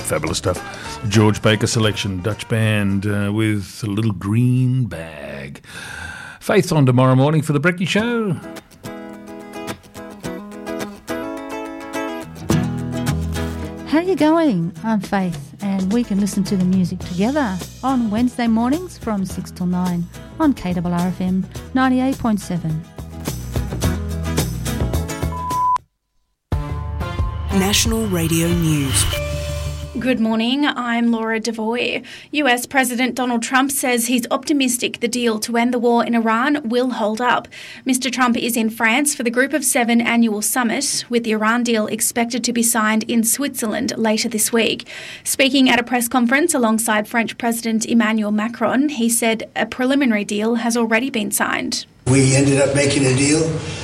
Fabulous stuff. George Baker selection, Dutch band with a little green bag. Faith on tomorrow morning for the Brecky Show. How you going? I'm Faith, and we can listen to the music together on Wednesday mornings from 6 till 9 on KRRFM 98.7. National Radio News. Good morning, I'm Laura Devoy. US President Donald Trump says he's optimistic the deal to end the war in Iran will hold up. Mr. Trump is in France for the Group of Seven annual summit, with the Iran deal expected to be signed in Switzerland later this week. Speaking at a press conference alongside French President Emmanuel Macron, he said a preliminary deal has already been signed. We ended up making a deal.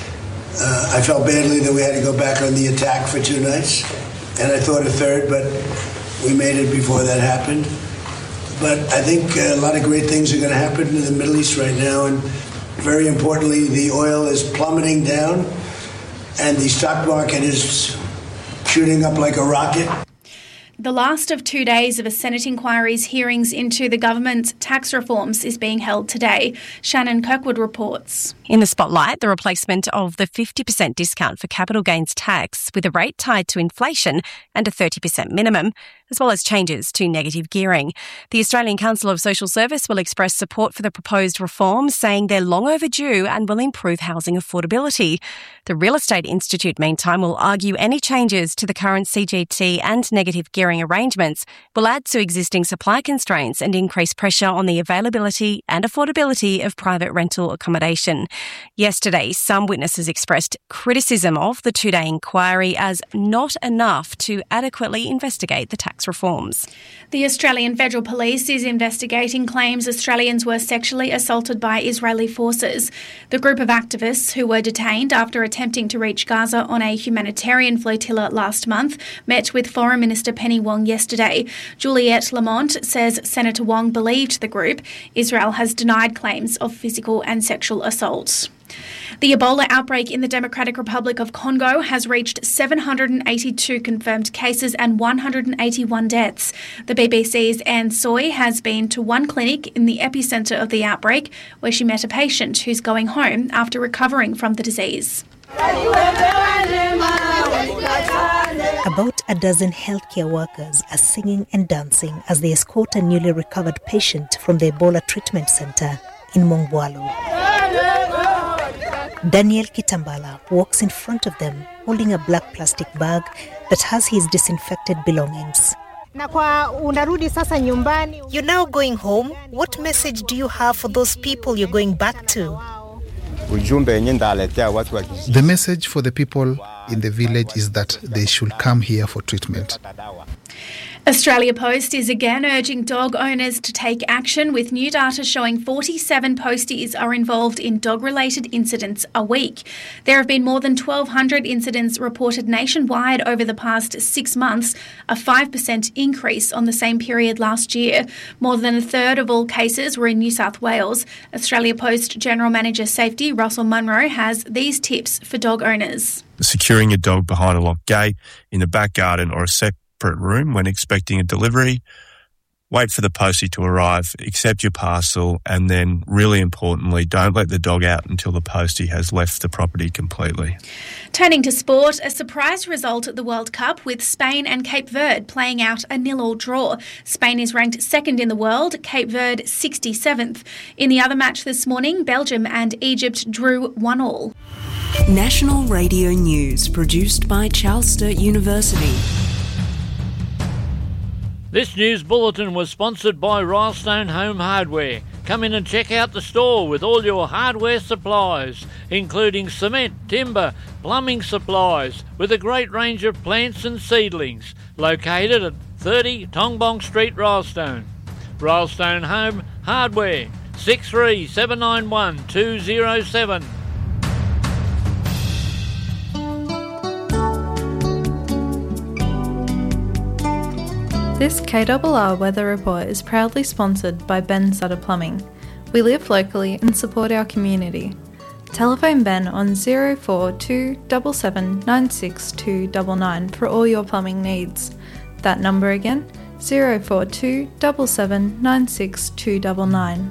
I felt badly that we had to go back on the attack for 2 nights, and I thought a third, but we made it before that happened. But I think a lot of great things are going to happen in the Middle East right now, and very importantly, the oil is plummeting down, and the stock market is shooting up like a rocket. The last of 2 days of a Senate inquiry's hearings into the government's tax reforms is being held today. Shannon Kirkwood reports. In the spotlight, the replacement of the 50% discount for capital gains tax with a rate tied to inflation and a 30% minimum, as well as changes to negative gearing. The Australian Council of Social Service will express support for the proposed reforms, saying they're long overdue and will improve housing affordability. The Real Estate Institute, meantime, will argue any changes to the current CGT and negative gearing arrangements will add to existing supply constraints and increase pressure on the availability and affordability of private rental accommodation. Yesterday, some witnesses expressed criticism of the 2-day inquiry as not enough to adequately investigate the tax reforms. The Australian Federal Police is investigating claims Australians were sexually assaulted by Israeli forces. The group of activists who were detained after attempting to reach Gaza on a humanitarian flotilla last month met with Foreign Minister Penny Wong yesterday. Juliette Lamont says Senator Wong believed the group. Israel has denied claims of physical and sexual assault. The Ebola outbreak in the Democratic Republic of Congo has reached 782 confirmed cases and 181 deaths. The BBC's Anne Soy has been to one clinic in the epicentre of the outbreak, where she met a patient who's going home after recovering from the disease. About a dozen healthcare workers are singing and dancing as they escort a newly recovered patient from the Ebola treatment centre in Mongwalu. Daniel Kitambala walks in front of them, holding a black plastic bag that has his disinfected belongings. You're now going home. What message do you have for those people you're going back to? The message for the people in the village is that they should come here for treatment. Australia Post is again urging dog owners to take action, with new data showing 47 posties are involved in dog-related incidents a week. There have been more than 1,200 incidents reported nationwide over the past 6 months, a 5% increase on the same period last year. More than a third of all cases were in New South Wales. Australia Post General Manager Safety Russell Munro has these tips for dog owners. Securing your dog behind a locked gate, in the back garden or a separate room when expecting a delivery. Wait for the postie to arrive, accept your parcel, and then, really importantly, don't let the dog out until the postie has left the property completely. Turning to sport, a surprise result at the World Cup, with Spain and Cape Verde playing out a 0-0 draw. Spain is ranked second in the world, Cape Verde 67th. In the other match this morning, Belgium and Egypt drew 1-1. National Radio News, produced by Charles Sturt University. This news bulletin was sponsored by Rylestone Home Hardware. Come in and check out the store with all your hardware supplies, including cement, timber, plumbing supplies, with a great range of plants and seedlings. Located at 30 Tongbong Street, Rylestone. Rylestone Home Hardware, 63791 207. This KRR Weather Report is proudly sponsored by Ben Sutter Plumbing. We live locally and support our community. Telephone Ben on 0427796299 for all your plumbing needs. That number again, 042 77 96 299.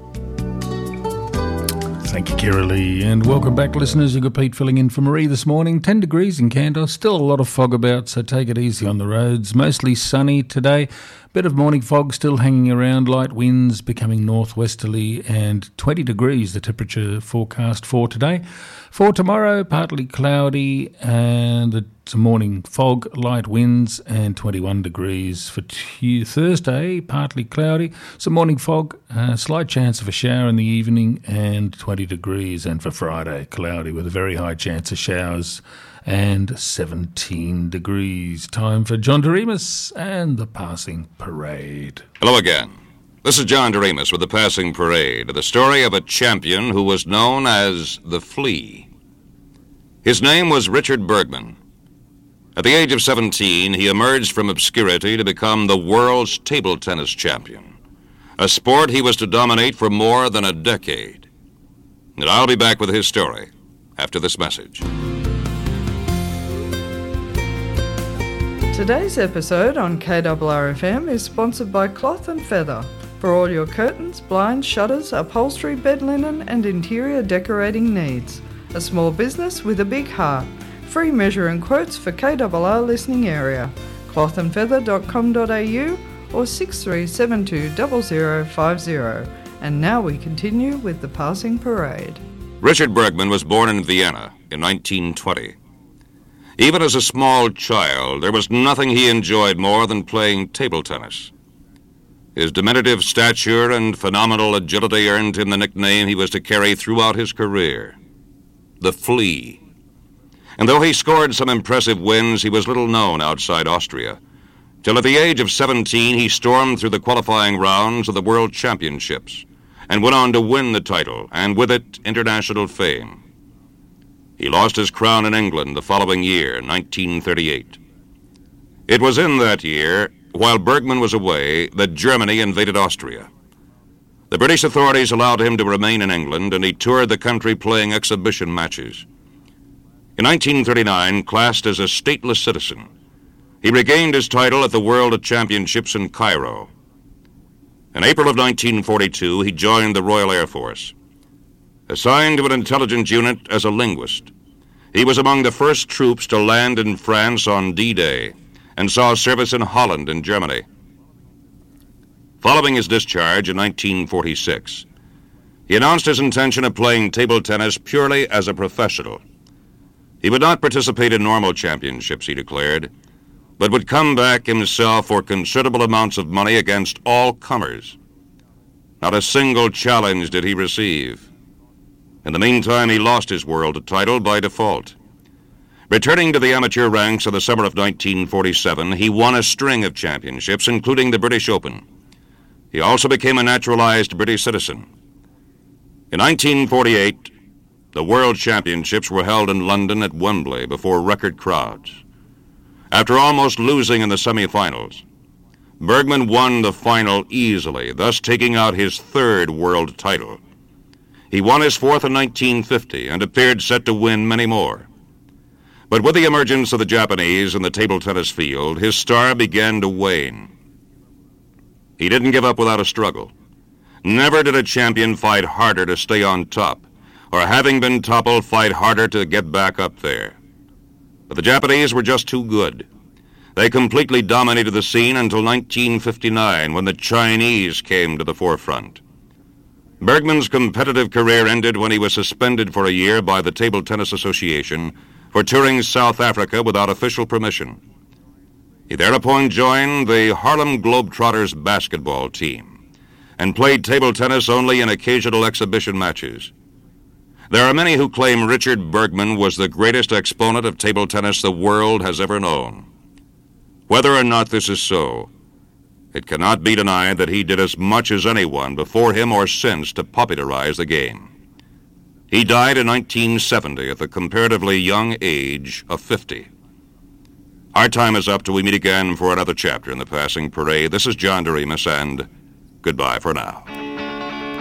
Thank you, Kira Lee, and welcome back, listeners. You've got Pete filling in for Marie this morning. 10 degrees in Canberra, still a lot of fog about, so take it easy on the roads. Mostly sunny today. Bit of morning fog still hanging around, light winds becoming northwesterly, and 20 degrees the temperature forecast for today. For tomorrow, partly cloudy and it's a morning fog, light winds, and 21 degrees. For Thursday, partly cloudy, some morning fog, slight chance of a shower in the evening, and 20 degrees. And for Friday, cloudy with a very high chance of showers and 17 degrees. Time for John Doremus and the Passing Parade. Hello again. This is John Doremus with the Passing Parade, the story of a champion who was known as the Flea. His name was Richard Bergman. At the age of 17, he emerged from obscurity to become the world's table tennis champion, a sport he was to dominate for more than a decade. And I'll be back with his story after this message. Today's episode on KRRFM is sponsored by Cloth & Feather for all your curtains, blinds, shutters, upholstery, bed linen and interior decorating needs. A small business with a big heart. Free measure and quotes for KRR listening area. clothandfeather.com.au or 6372 0050. And now we continue with the Passing Parade. Richard Bergman was born in Vienna in 1920. Even as a small child, there was nothing he enjoyed more than playing table tennis. His diminutive stature and phenomenal agility earned him the nickname he was to carry throughout his career, the Flea. And though he scored some impressive wins, he was little known outside Austria, till at the age of 17 he stormed through the qualifying rounds of the World Championships and went on to win the title, and with it, international fame. He lost his crown in England the following year, 1938. It was in that year, while Bergman was away, that Germany invaded Austria. The British authorities allowed him to remain in England, and he toured the country playing exhibition matches. In 1939, classed as a stateless citizen, he regained his title at the World Championships in Cairo. In April of 1942, he joined the Royal Air Force. Assigned to an intelligence unit as a linguist, he was among the first troops to land in France on D-Day and saw service in Holland and Germany. Following his discharge in 1946, he announced his intention of playing table tennis purely as a professional. He would not participate in normal championships, he declared, but would come back himself for considerable amounts of money against all comers. Not a single challenge did he receive. In the meantime, he lost his world title by default. Returning to the amateur ranks in the summer of 1947, he won a string of championships, including the British Open. He also became a naturalized British citizen. In 1948, the World Championships were held in London at Wembley before record crowds. After almost losing in the semifinals, Bergman won the final easily, thus taking out his third world title. He won his fourth in 1950 and appeared set to win many more. But with the emergence of the Japanese in the table tennis field, his star began to wane. He didn't give up without a struggle. Never did a champion fight harder to stay on top, or having been toppled, fight harder to get back up there. But the Japanese were just too good. They completely dominated the scene until 1959, when the Chinese came to the forefront. Bergman's competitive career ended when he was suspended for a year by the Table Tennis Association for touring South Africa without official permission. He thereupon joined the Harlem Globetrotters basketball team and played table tennis only in occasional exhibition matches. There are many who claim Richard Bergman was the greatest exponent of table tennis the world has ever known. Whether or not this is so, it cannot be denied that he did as much as anyone before him or since to popularize the game. He died in 1970 at the comparatively young age of 50. Our time is up till we meet again for another chapter in the Passing Parade. This is John Doremus, and goodbye for now.